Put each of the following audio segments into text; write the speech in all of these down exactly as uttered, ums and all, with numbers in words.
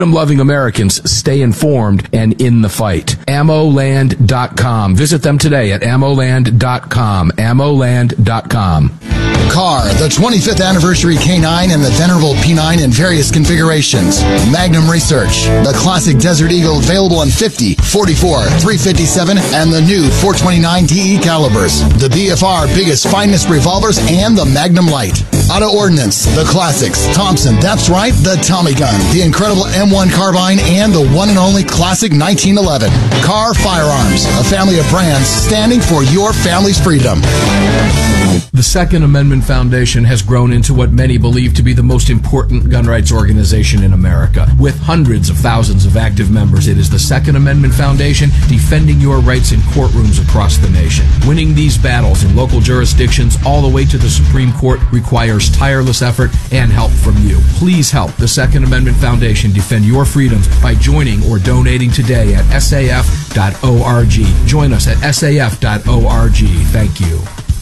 Loving Americans stay informed and in the fight. ammo land dot com. Visit them today at ammo land dot com. ammo land dot com. Car, the twenty-fifth anniversary K nine and the venerable P nine in various configurations. Magnum Research, the classic Desert Eagle available in fifty, forty-four, three fifty-seven, and the new four twenty-nine D E calibers. The B F R biggest, finest revolvers and the Magnum Light. Auto Ordnance, the classics. Thompson, that's right, the Tommy gun, the incredible M one carbine, and the one and only classic nineteen eleven. Car Firearms, a family of brands standing for your family's freedom. The Second Amendment Foundation has grown into what many believe to be the most important gun rights organization in America. With hundreds of thousands of active members, it is the Second Amendment Foundation defending your rights in courtrooms across the nation. Winning these battles in local jurisdictions all the way to the Supreme Court requires tireless effort and help from you. Please help the Second Amendment Foundation defend your freedoms by joining or donating today at S A F dot org. Join us at S A F dot org. Thank you.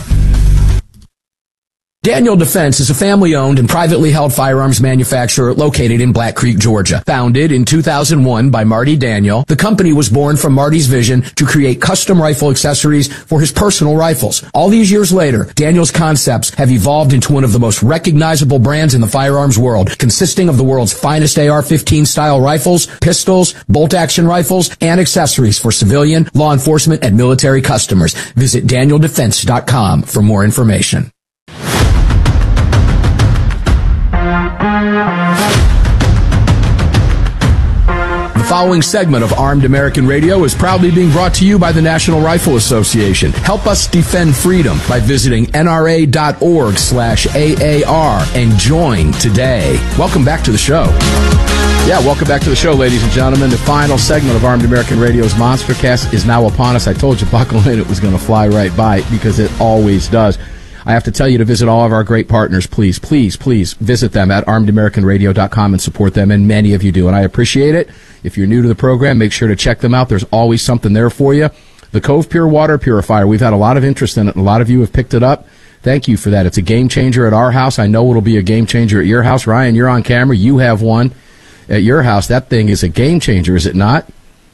Daniel Defense is a family-owned and privately held firearms manufacturer located in Black Creek, Georgia. Founded in two thousand one by Marty Daniel, the company was born from Marty's vision to create custom rifle accessories for his personal rifles. All these years later, Daniel's concepts have evolved into one of the most recognizable brands in the firearms world, consisting of the world's finest A R fifteen style rifles, pistols, bolt-action rifles, and accessories for civilian, law enforcement, and military customers. Visit daniel defense dot com for more information. The following segment of Armed American Radio is proudly being brought to you by the National Rifle Association. Help us defend freedom by visiting N R A dot org slash A A R and join today. Welcome back to the show. Yeah, welcome back to the show, ladies and gentlemen. The final segment of Armed American Radio's Monstercast is now upon us. I told you, buckle in, it was going to fly right by because it always does. I have to tell you to visit all of our great partners. Please, please, please visit them at armed american radio dot com and support them, and many of you do, and I appreciate it. If you're new to the program, make sure to check them out. There's always something there for you. The Cove Pure Water Purifier, we've had a lot of interest in it, and a lot of you have picked it up. Thank you for that. It's a game changer at our house. I know it'll be a game changer at your house. Ryan, you're on camera. You have one at your house. That thing is a game changer, is it not?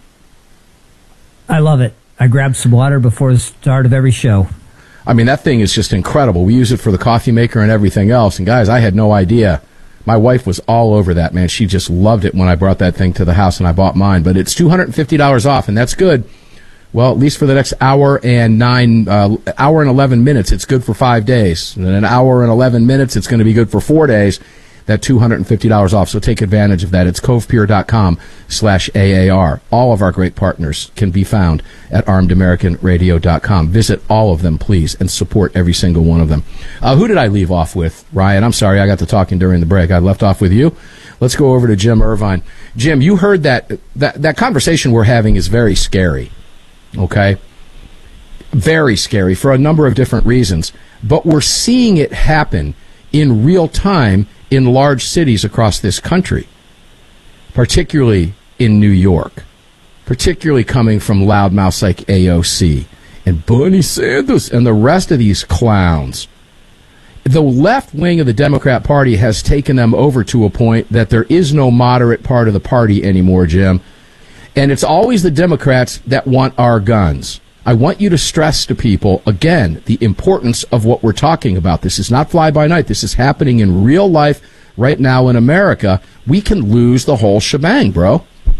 I love it. I grab some water before the start of every show. I mean, that thing is just incredible. We use it for the coffee maker and everything else. And, guys, I had no idea. My wife was all over that, man. She just loved it when I brought that thing to the house and I bought mine. But it's two hundred fifty dollars off, and that's good. Well, at least for the next hour and nine, uh, hour and eleven minutes, it's good for five days. And an hour and eleven minutes, it's going to be good for four days. That two hundred fifty dollars off, so take advantage of that. It's covepure dot com slash A A R. All of our great partners can be found at armed american radio dot com. Visit all of them, please, and support every single one of them. Uh, who did I leave off with, Ryan? I'm sorry, I got to talking during the break. I left off with you. Let's go over to Jim Irvine. Jim, you heard that, that, that conversation we're having is very scary, okay? Very scary for a number of different reasons. But we're seeing it happen in real time in large cities across this country, particularly in New York, particularly coming from loudmouths like A O C and Bernie Sanders and the rest of these clowns. The left wing of the Democrat Party has taken them over to a point that there is no moderate part of the party anymore, Jim. And it's always the Democrats that want our guns. I want you to stress to people, again, the importance of what we're talking about. This is not fly-by-night. This is happening in real life right now in America. We can lose the whole shebang, bro.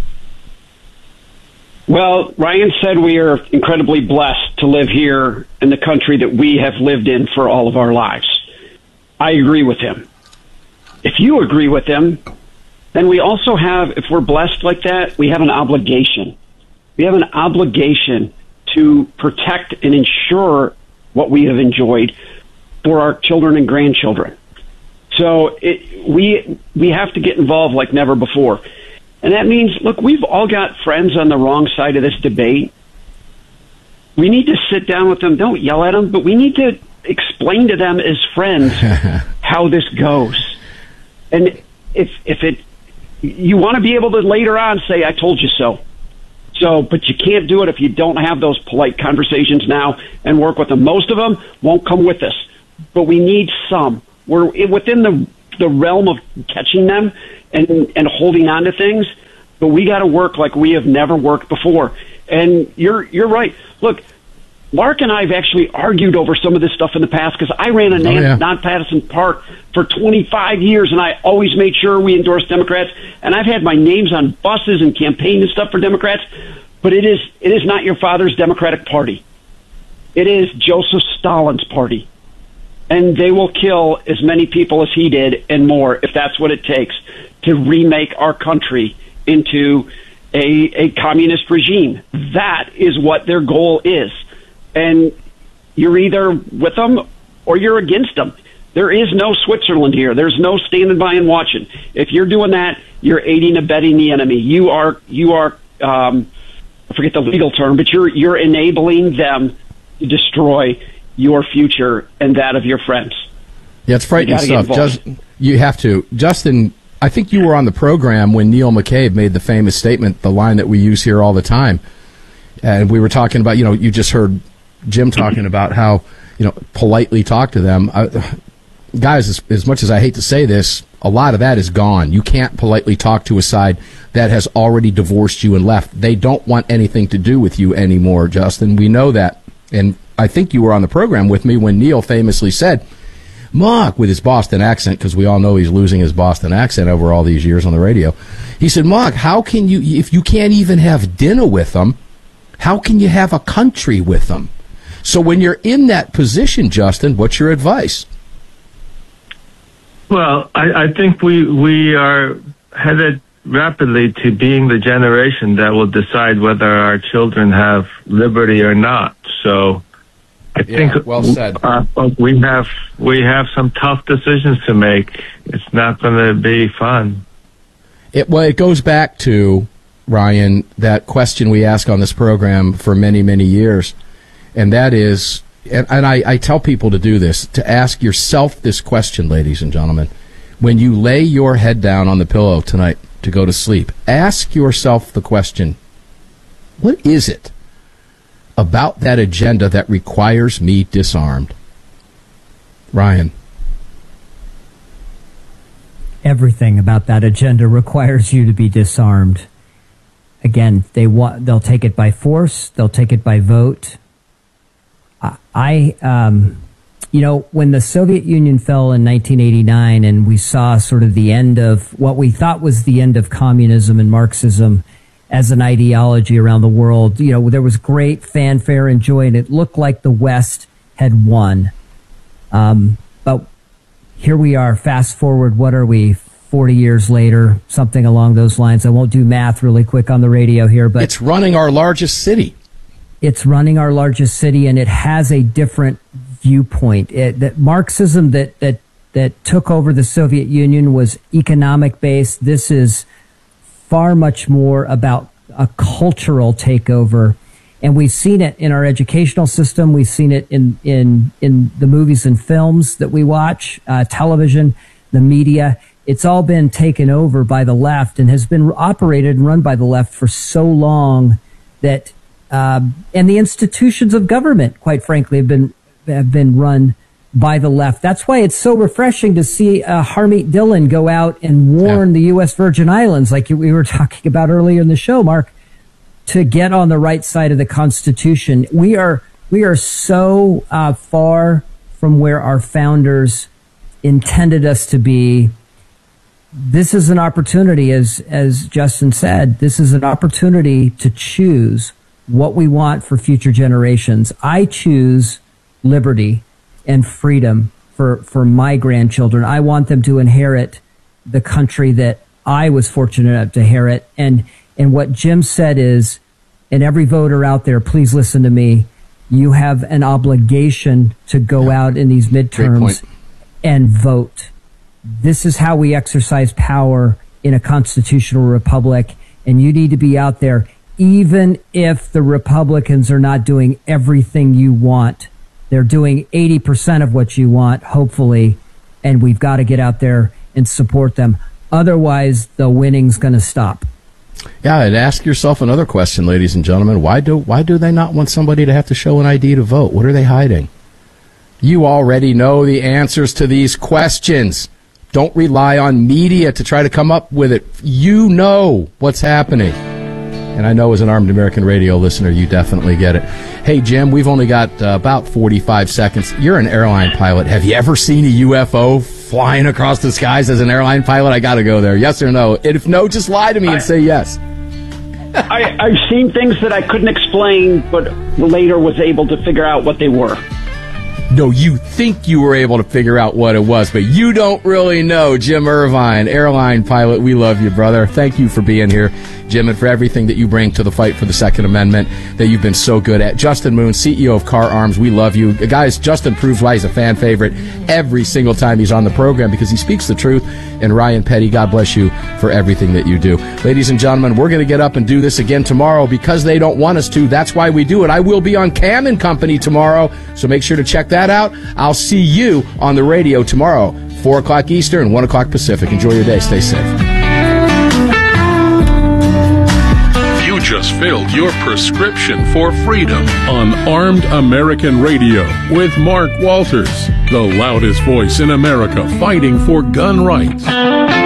Well, Ryan said we are incredibly blessed to live here in the country that we have lived in for all of our lives. I agree with him. If you agree with him, then we also have, if we're blessed like that, we have an obligation. We have an obligation to protect and ensure what we have enjoyed for our children and grandchildren. So it, we we have to get involved like never before. And that means, look, we've all got friends on the wrong side of this debate. We need to sit down with them. Don't yell at them, but we need to explain to them as friends how this goes. And if if it, you want to be able to later on say, I told you so. So, but you can't do it if you don't have those polite conversations now and work with them. Most of them won't come with us, but we need some. We're within the the realm of catching them and, and holding on to things, but we got to work like we have never worked before. And you're you're right. Look, Mark and I have actually argued over some of this stuff in the past because I ran a oh, yeah. nonpartisan park for twenty-five years, and I always made sure we endorsed Democrats. And I've had my names on buses and campaign and stuff for Democrats. But it is it is not your father's Democratic Party. It is Joseph Stalin's party. And they will kill as many people as he did and more if that's what it takes to remake our country into a, a communist regime. That is what their goal is. And you're either with them or you're against them. There is no Switzerland here. There's no standing by and watching. If you're doing that, you're aiding and abetting the enemy. You are, you are, um, I forget the legal term, but you're you're enabling them to destroy your future and that of your friends. Yeah, it's frightening stuff. Just, you have to. Justin, I think you were on the program when Neil McCabe made the famous statement, the line that we use here all the time. And we were talking about, you know, you just heard Jim talking about how, you know, politely talk to them. I, guys, as, as much as I hate to say this, a lot of that is gone. You can't politely talk to a side that has already divorced you and left. They don't want anything to do with you anymore, Justin. We know that. And I think you were on the program with me when Neil famously said, Mark, with his Boston accent, because we all know he's losing his Boston accent over all these years on the radio. He said, Mark, how can you, if you can't even have dinner with them, how can you have a country with them? So when you're in that position, Justin, what's your advice? Well, I, I think we we are headed rapidly to being the generation that will decide whether our children have liberty or not. So I yeah, think well said. Uh, we have we have some tough decisions to make. It's not going to be fun. It well, it goes back to, Ryan, that question we ask on this program for many, many years, and that is, and, and I, I tell people to do this, to ask yourself this question, ladies and gentlemen. When you lay your head down on the pillow tonight to go to sleep, ask yourself the question, what is it about that agenda that requires me disarmed? Ryan. Everything about that agenda requires you to be disarmed. Again, they want, they'll take it by force. They'll take it by vote. I, um, you know, when the Soviet Union fell in nineteen eighty-nine and we saw sort of the end of what we thought was the end of communism and Marxism as an ideology around the world, you know, there was great fanfare and joy, and it looked like the West had won. Um, but here we are, fast forward, what are we, forty years later, something along those lines. I won't do math really quick on the radio here, but it's running our largest city. It's running our largest city, and it has a different viewpoint. It, that Marxism that, that, that took over the Soviet Union was economic based. This is far much more about a cultural takeover. And we've seen it in our educational system. We've seen it in, in, in the movies and films that we watch, uh, television, the media. It's all been taken over by the left and has been operated and run by the left for so long that, um, and the institutions of government, quite frankly, have been, have been run by the left. That's why it's so refreshing to see uh, Harmeet Dillon go out and warn yeah. the U S Virgin Islands, like we were talking about earlier in the show, Mark, to get on the right side of the Constitution. We are we are so uh, far from where our founders intended us to be. This is an opportunity, as as Justin said, this is an opportunity to choose what we want for future generations. I choose liberty and freedom for, for my grandchildren. I want them to inherit the country that I was fortunate enough to inherit. And, and what Jim said is, and every voter out there, please listen to me. You have an obligation to go yeah. out in these midterms and vote. This is how we exercise power in a constitutional republic. And you need to be out there, even if the Republicans are not doing everything you want. They're doing eighty percent of what you want, hopefully, and we've got to get out there and support them. Otherwise, the winning's going to stop. Yeah, and ask yourself another question, ladies and gentlemen. Why do why do they not want somebody to have to show an I D to vote? What are they hiding? You already know the answers to these questions. Don't rely on media to try to come up with it. You know what's happening. And I know as an Armed American Radio listener, you definitely get it. Hey, Jim, we've only got uh, about forty-five seconds. You're an airline pilot. Have you ever seen a U F O flying across the skies as an airline pilot? I got to go there. Yes or no? And if no, just lie to me and say yes. I, I've seen things that I couldn't explain, but later was able to figure out what they were. No, you think you were able to figure out what it was, but you don't really know. Jim Irvine, airline pilot, we love you, brother. Thank you for being here, Jim, and for everything that you bring to the fight for the Second Amendment that you've been so good at. Justin Moon, C E O of Car Arms, we love you. Guys, Justin proves why he's a fan favorite every single time he's on the program because he speaks the truth. And Ryan Petty, God bless you for everything that you do. Ladies and gentlemen, we're going to get up and do this again tomorrow because they don't want us to. That's why we do it. I will be on Cam and Company tomorrow, so make sure to check that out. I'll see you on the radio tomorrow, four o'clock Eastern, one o'clock Pacific. Enjoy your day. Stay safe. You just filled your prescription for freedom on Armed American Radio with Mark Walters, the loudest voice in America fighting for gun rights.